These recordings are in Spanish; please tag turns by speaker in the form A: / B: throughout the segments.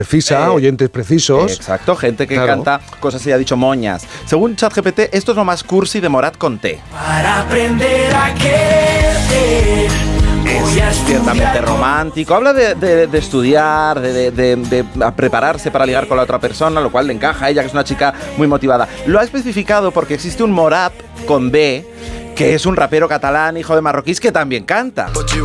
A: Precisa, oyentes precisos.
B: Exacto, gente que canta cosas, y ha dicho moñas. Según ChatGPT, esto es lo más cursi de Morat con T.
C: Para aprender a quererte.
B: Es ciertamente romántico. Habla de estudiar, de prepararse para ligar con la otra persona, lo cual le encaja a ella, que es una chica muy motivada. Lo ha especificado porque existe un Morat con B, que es un rapero catalán, hijo de marroquíes, que también canta.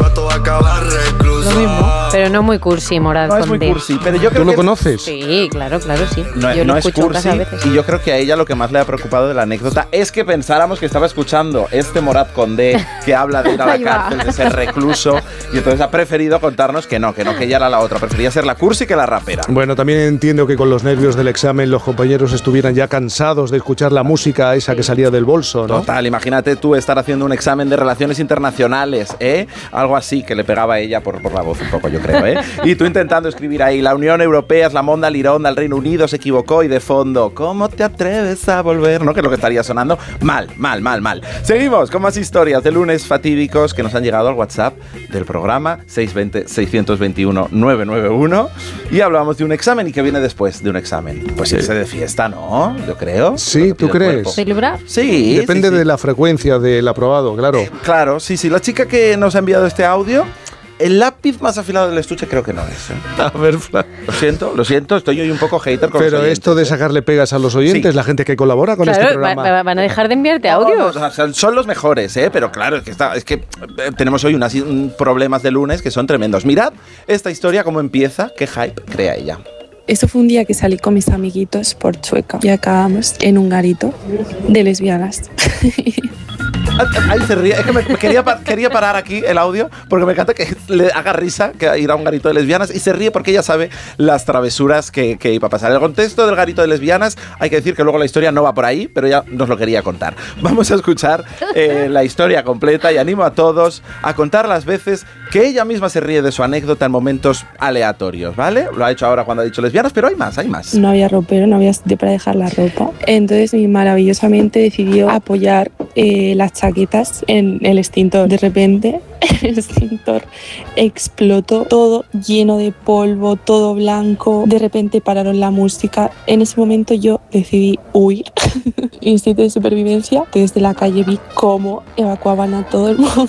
D: Lo mismo, pero no muy cursi, Morat.
B: No es muy cursi, pero yo creo
A: ¿Tú lo conoces?
D: Sí, claro, sí.
B: No,
D: yo lo
B: no es
D: escucho
B: cursi,
D: a veces.
B: y yo creo que a ella lo que más le ha preocupado de la anécdota es que pensáramos que estaba escuchando este Morat con D, que habla de ir a la cárcel, de ser recluso, y entonces ha preferido contarnos que ella era la otra, prefería ser la cursi que la rapera.
A: Bueno, también entiendo que con los nervios del examen los compañeros estuvieran ya cansados de escuchar la música esa que salía del bolso, ¿no?
B: Total, imagínate tú estar haciendo un examen de relaciones internacionales, algo así que le pegaba a ella por la voz un poco, yo creo, y tú intentando escribir ahí, la Unión Europea es la monda lironda, el Reino Unido se equivocó, y de fondo, ¿cómo te atreves a volver? ¿No? Que es lo que estaría sonando. Mal. Seguimos con más historias de lunes fatídicos que nos han llegado al WhatsApp del programa 620-621-991, y hablábamos de un examen. ¿Y qué viene después de un examen? Pues irse de fiesta, ¿no? Yo creo.
A: Sí, ¿tú crees?
D: ¿Celebrar?
B: Sí.
A: Depende de la frecuencia del aprobado, claro.
B: Claro, sí. La chica que nos ha enviado este audio, el lápiz más afilado del estuche creo que no es.
A: A ver,
B: Lo siento, estoy hoy un poco hater con
A: pero
B: los oyentes,
A: esto de sacarle pegas a los oyentes, la gente que colabora con este programa.
D: ¿Van a dejar de enviarte audios?
B: No, o sea, son los mejores, pero claro, es que tenemos hoy unos problemas de lunes que son tremendos. Mirad esta historia, cómo empieza, qué hype crea ella.
E: Eso fue un día que salí con mis amiguitos por Chueca y acabamos en un garito de lesbianas.
B: Ahí se ríe. Es que quería parar aquí el audio porque me encanta que le haga risa que ir a un garito de lesbianas, y se ríe porque ella sabe las travesuras que iba a pasar. El contexto del garito de lesbianas, hay que decir que luego la historia no va por ahí, pero ella nos lo quería contar. Vamos a escuchar la historia completa, y animo a todos a contar las veces que ella misma se ríe de su anécdota en momentos aleatorios, ¿vale? Lo ha hecho ahora cuando ha dicho lesbianas, pero hay más.
E: No había ropero, no había sitio para dejar la ropa. Entonces maravillosamente decidió apoyar las chaquetas en el extintor. De repente el extintor explotó, todo lleno de polvo, todo blanco. De repente pararon la música. En ese momento yo decidí huir. Instinto de supervivencia. Desde la calle vi cómo evacuaban a todo el mundo.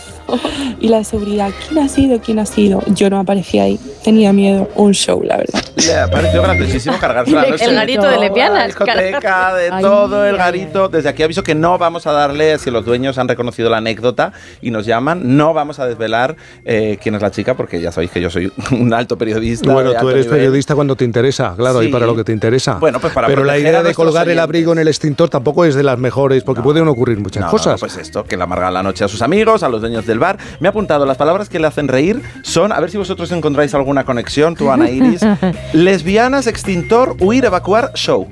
E: Y la seguridad, ¿quién ha sido? Yo no aparecía ahí, tenía miedo. Un show, la verdad.
B: Le pareció graciosísimo cargarse la noche.
D: El garito de lesbianas.
B: La discoteca, de todo el garito. Desde aquí aviso que no vamos a darle, si los dueños han reconocido la anécdota y nos llaman, no vamos a desvelar quién es la chica, porque ya sabéis que yo soy un alto periodista.
A: Bueno, tú eres periodista cuando te interesa, claro, y para lo que te interesa.
B: Bueno, pues para
A: pero la idea de colgar
B: oyentes,
A: el abrigo en el extintor tampoco es de las mejores, porque pueden ocurrir muchas cosas.
B: No, pues esto, que le amarga la noche a sus amigos, a los dueños del bar. Me ha apuntado, las palabras que le hacen reír son, a ver si vosotros encontráis alguna conexión, tú, Ana Iris. Lesbianas, extintor, huir, evacuar, show.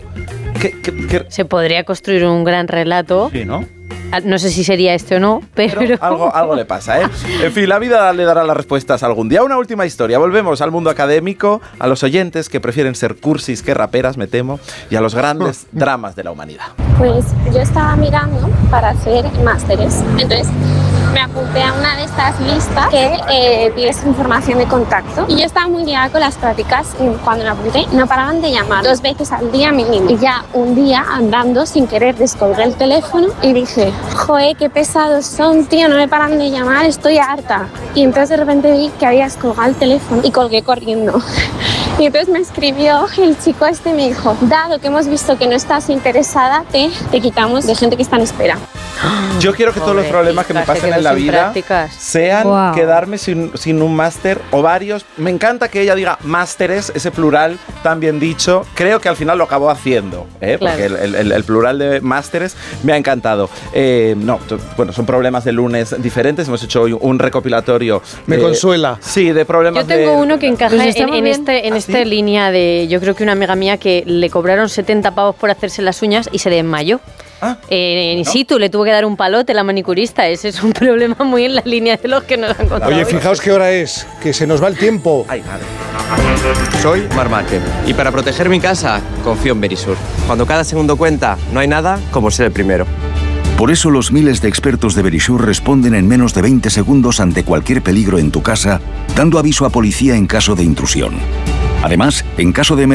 B: ¿Qué?
D: Se podría construir un gran relato.
B: Sí, ¿no?
D: No sé si sería este o no, pero
B: algo le pasa, ¿eh? En fin, la vida le dará las respuestas algún día. Una última historia. Volvemos al mundo académico, a los oyentes que prefieren ser cursis que raperas, me temo, y a los grandes dramas de la humanidad.
F: Pues yo estaba mirando para hacer másteres. Entonces me apunté a una de estas listas que pides información de contacto. Y yo estaba muy liada con las prácticas. Cuando me apunté, no paraban de llamar 2 veces al día mínimo. Y ya un día, andando, sin querer, descolgué el teléfono y dije: joder, qué pesados son, tío, no me paran de llamar, estoy harta. Y entonces de repente vi que habías colgado el teléfono y colgué corriendo. Y entonces me escribió el chico y me dijo: dado que hemos visto que no estás interesada, te quitamos de gente que está en espera.
B: Yo quiero que todos los problemas que me pasen en la vida sean quedarme sin un máster o varios. Me encanta que ella diga másteres, ese plural tan bien dicho. Creo que al final lo acabó haciendo, porque el plural de másteres me ha encantado. Bueno, son problemas de lunes diferentes. Hemos hecho hoy un recopilatorio.
A: Me consuela.
B: Sí, de problemas.
D: Yo tengo uno que encaja
B: pues
D: en esta línea de, yo creo que una amiga mía que le cobraron 70 pavos por hacerse las uñas y se desmayó. In situ le tuvo que dar un palote la manicurista. Ese es un problema muy en la línea de los que nos han contado.
A: Oye, fijaos qué hora es, que se nos va el tiempo.
B: Ay, madre.
G: Soy Marc Márquez y para proteger mi casa confío en Verisur. Cuando cada segundo cuenta, no hay nada como ser el primero.
H: Por eso los miles de expertos de Verisur responden en menos de 20 segundos ante cualquier peligro en tu casa, dando aviso a policía en caso de intrusión. Además, en caso de